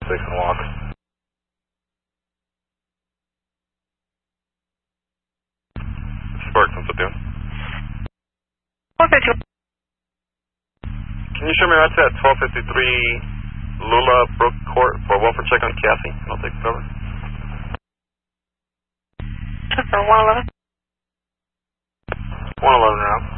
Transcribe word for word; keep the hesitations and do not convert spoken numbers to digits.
Six and walk. Sparks, what's up, dude? Can you show me right to that twelve fifty-three Lula Brook Court for a welfare check on Cassie? And I'll take it over. For one eleven? one eleven now.